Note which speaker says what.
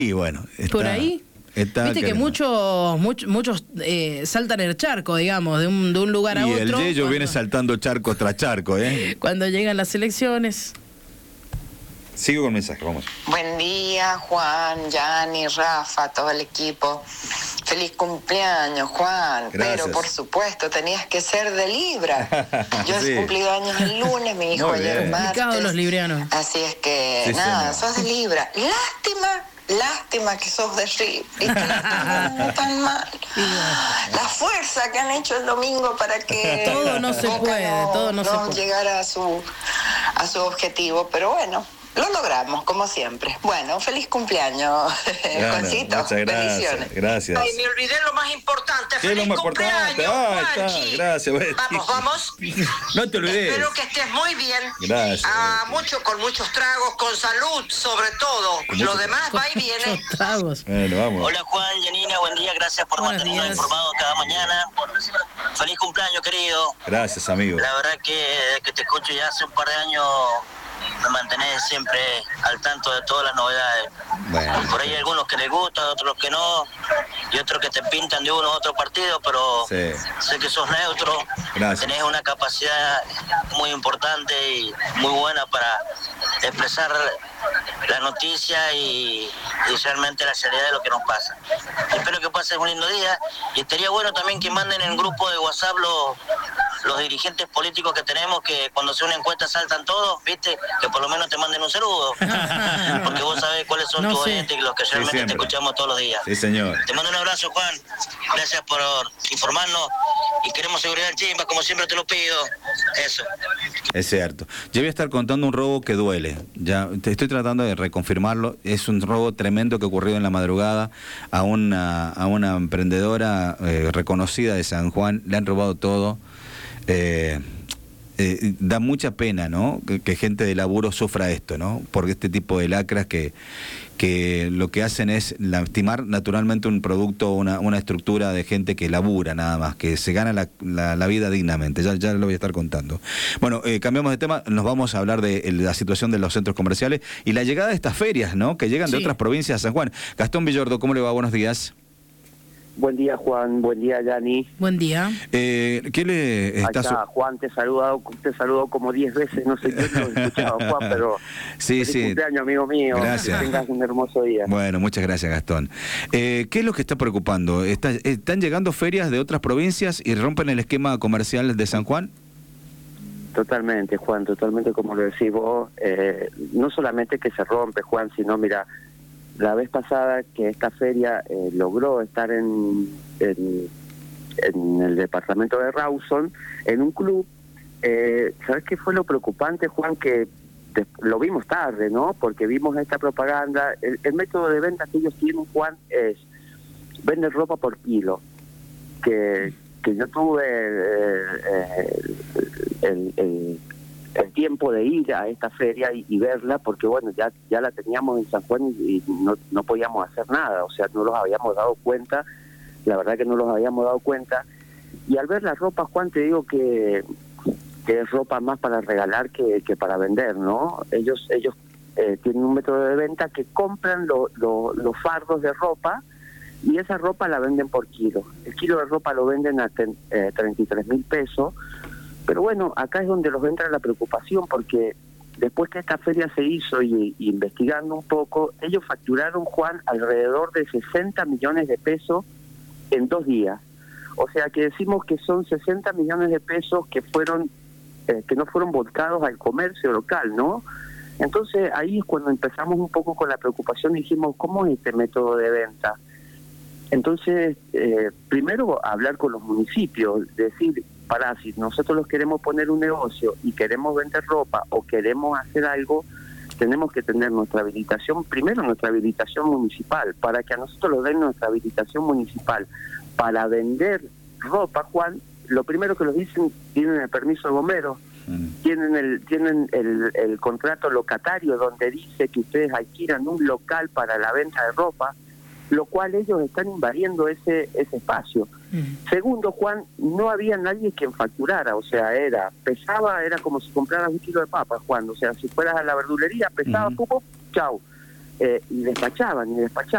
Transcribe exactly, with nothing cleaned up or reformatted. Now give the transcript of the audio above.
Speaker 1: Y bueno, está,
Speaker 2: por ahí.
Speaker 1: Está
Speaker 2: Viste que, que muchos muchos, muchos eh, saltan el charco, digamos, de un, de un lugar a
Speaker 1: y
Speaker 2: otro.
Speaker 1: Y el Yello
Speaker 2: cuando,
Speaker 1: viene saltando charco tras charco, ¿eh?
Speaker 2: Cuando llegan las elecciones.
Speaker 1: Sigo con el mensaje, vamos.
Speaker 3: Buen día, Juan, Yanni, Rafa, todo el equipo. Feliz cumpleaños, Juan.
Speaker 1: Gracias.
Speaker 3: Pero por supuesto, tenías que ser de Libra. Yo
Speaker 1: Sí.
Speaker 3: he cumplido años el lunes, mi hijo
Speaker 1: Muy
Speaker 3: ayer
Speaker 1: bien.
Speaker 3: martes.
Speaker 2: Los librianos.
Speaker 3: Así es que,
Speaker 1: Sí,
Speaker 3: nada,
Speaker 1: señor.
Speaker 3: sos de Libra. Lástima, lástima que sos de Rip. Y que no tan, tan mal. La fuerza que han hecho el domingo para que
Speaker 2: Todo no se
Speaker 3: Boca
Speaker 2: puede, todo no se puede.
Speaker 3: llegara a su, a su objetivo. Pero bueno, lo logramos, como siempre. Bueno, feliz cumpleaños,
Speaker 1: Bueno,
Speaker 3: Juancito.
Speaker 1: muchas gracias.
Speaker 3: Bendiciones.
Speaker 1: Gracias.
Speaker 4: Ay, me olvidé lo más importante.
Speaker 1: ¿Qué es lo
Speaker 4: ¡Feliz
Speaker 1: más
Speaker 4: cumpleaños,
Speaker 1: importante? Ah, está.
Speaker 4: Juanchi!
Speaker 1: Gracias, Betty.
Speaker 4: Vamos, vamos.
Speaker 1: No te olvides.
Speaker 4: Espero que estés muy bien.
Speaker 1: Gracias,
Speaker 4: Ah,
Speaker 1: Betty.
Speaker 4: mucho, con muchos tragos, con salud, sobre todo.
Speaker 1: ¿Cómo
Speaker 4: Lo
Speaker 1: que-
Speaker 4: demás va y viene.
Speaker 2: Muchos tragos.
Speaker 1: Bueno, vamos.
Speaker 5: Hola Juan, Janina, buen día, gracias por
Speaker 2: Buenos
Speaker 5: mantenernos
Speaker 2: días.
Speaker 5: informados cada mañana. Feliz cumpleaños, querido.
Speaker 1: Gracias, amigo.
Speaker 5: La verdad que desde que te escucho ya hace un par de años me mantenés siempre al tanto de todas las novedades.
Speaker 1: Bueno.
Speaker 5: Por ahí hay algunos que les gusta, otros que no, y otros que te pintan de uno u otro partido, pero
Speaker 1: Sí.
Speaker 5: sé que sos neutro.
Speaker 1: Gracias.
Speaker 5: Tenés una capacidad muy importante y muy buena para expresar la noticia y, y realmente la seriedad de lo que nos pasa. Espero que pases un lindo día y estaría bueno también que manden en el grupo de WhatsApp los, los dirigentes políticos que tenemos, que cuando se una encuesta saltan todos, ¿viste? Que por lo menos te manden un saludo, porque vos sabés cuáles son
Speaker 2: No
Speaker 5: tus
Speaker 2: sé.
Speaker 5: oyentes y los que
Speaker 1: Sí,
Speaker 5: realmente te
Speaker 1: siempre.
Speaker 5: escuchamos todos los días.
Speaker 1: Sí, señor.
Speaker 5: Te mando un abrazo, Juan. Gracias por informarnos y queremos seguridad en Chimba, como siempre te lo pido. Eso.
Speaker 1: Es cierto. Yo voy a estar contando un robo que duele. Ya te estoy tratando de reconfirmarlo. Es un robo tremendo que ocurrió en la madrugada a una, a una emprendedora eh, reconocida de San Juan. Le han robado todo. Eh, eh, da mucha pena, ¿no? Que, que gente de laburo sufra esto, ¿no? Porque este tipo de lacras que, que lo que hacen es lastimar naturalmente un producto, una, una estructura de gente que labura nada más, que se gana la, la, la vida dignamente. Ya, ya lo voy a estar contando. Bueno, eh, cambiamos de tema, nos vamos a hablar de el, la situación de los centros comerciales y la llegada de estas ferias, ¿no? Que llegan de
Speaker 2: Sí.
Speaker 1: otras provincias a San Juan. Gastón Villordo, ¿cómo le va? Buenos días.
Speaker 6: Buen día, Juan. Buen día, Yani.
Speaker 2: Buen día.
Speaker 1: Eh, ¿Qué le
Speaker 6: Ahí
Speaker 1: está
Speaker 6: está, Juan, te he saludado, te saludó como diez veces, no sé qué lo he escuchado, Juan, pero
Speaker 1: Sí,
Speaker 6: feliz
Speaker 1: sí.
Speaker 6: cumpleaños, amigo mío.
Speaker 1: Gracias.
Speaker 6: Que tengas un hermoso día.
Speaker 1: Bueno, muchas gracias, Gastón. Eh, ¿Qué es lo que está preocupando? ¿Está, ¿Están llegando ferias de otras provincias y rompen el esquema comercial de San Juan?
Speaker 6: Totalmente, Juan, totalmente como lo decís vos. Eh, no solamente que se rompe, Juan, sino, mira, la vez pasada que esta feria eh, logró estar en, en, en el departamento de Rawson, en un club, eh, ¿sabes qué fue lo preocupante, Juan? Que de- lo vimos tarde, ¿no? Porque vimos esta propaganda. El, el método de venta que ellos tienen, Juan, es vender ropa por kilo. Que, que yo tuve eh, eh, el, el, el tiempo de ir a esta feria y, y verla, porque bueno, ya ya la teníamos en San Juan y, y no, no podíamos hacer nada, o sea, no los habíamos dado cuenta, la verdad que no los habíamos dado cuenta. Y al ver la ropa, Juan, te digo que, que es ropa más para regalar que, que para vender, ¿no? Ellos ellos eh, tienen un método de venta que compran lo, lo, los fardos de ropa y esa ropa la venden por kilo. El kilo de ropa lo venden a ten, eh, treinta y tres mil pesos. Pero bueno, acá es donde los entra la preocupación, porque después que esta feria se hizo y, y investigando un poco, ellos facturaron, Juan, alrededor de sesenta millones de pesos en dos días. O sea que decimos que son sesenta millones de pesos que fueron eh, que no fueron volcados al comercio local, ¿no? Entonces ahí es cuando empezamos un poco con la preocupación y dijimos, ¿cómo es este método de venta? Entonces, eh, primero hablar con los municipios, decir, para si nosotros los queremos poner un negocio y queremos vender ropa o queremos hacer algo, tenemos que tener nuestra habilitación, primero nuestra habilitación municipal, para que a nosotros nos den nuestra habilitación municipal para vender ropa, Juan. Lo primero que nos dicen, tienen el permiso de bomberos, mm. tienen el tienen el, el contrato locatario donde dice que ustedes alquilan un local para la venta de ropa, lo cual ellos están invadiendo ese ese espacio. Mm. Segundo, Juan, no había nadie quien facturara, o sea, era pesaba, era como si compraras un kilo de papas, Juan, o sea, si fueras a la verdulería, pesaba, mm. poco, chau. eh, y despachaban, y despachaban.